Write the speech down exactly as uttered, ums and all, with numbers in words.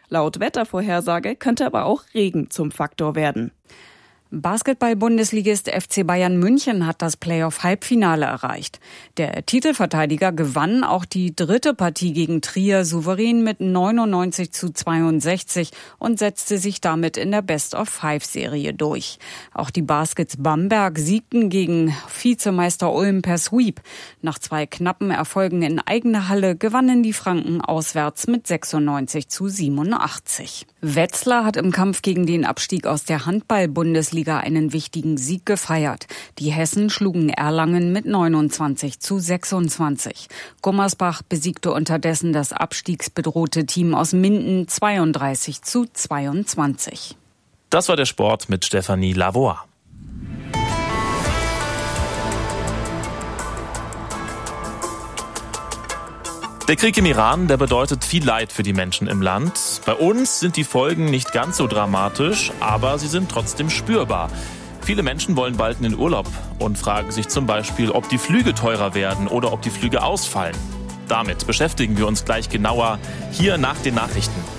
Laut Wettervorhersage könnte aber auch Regen zum Faktor werden. Basketball-Bundesligist F C Bayern München hat das Playoff-Halbfinale erreicht. Der Titelverteidiger gewann auch die dritte Partie gegen Trier souverän mit neunundneunzig zu zweiundsechzig und setzte sich damit in der Best-of-Five-Serie durch. Auch die Baskets Bamberg siegten gegen Vizemeister Ulm per Sweep. Nach zwei knappen Erfolgen in eigener Halle gewannen die Franken auswärts mit sechsundneunzig zu siebenundachtzig. Wetzlar hat im Kampf gegen den Abstieg aus der Handball-Bundesliga einen wichtigen Sieg gefeiert. Die Hessen schlugen Erlangen mit neunundzwanzig zu sechsundzwanzig. Gummersbach besiegte unterdessen das abstiegsbedrohte Team aus Minden zweiunddreißig zu zweiundzwanzig. Das war der Sport mit Stefanie Lavoie. Der Krieg im Iran, der bedeutet viel Leid für die Menschen im Land. Bei uns sind die Folgen nicht ganz so dramatisch, aber sie sind trotzdem spürbar. Viele Menschen wollen bald in den Urlaub und fragen sich zum Beispiel, ob die Flüge teurer werden oder ob die Flüge ausfallen. Damit beschäftigen wir uns gleich genauer hier nach den Nachrichten.